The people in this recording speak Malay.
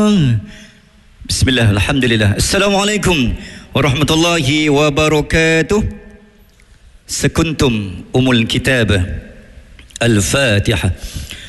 Bismillah, alhamdulillah. Assalamualaikum warahmatullahi wabarakatuh. Sekuntum umul kitab. Al-Fatihah.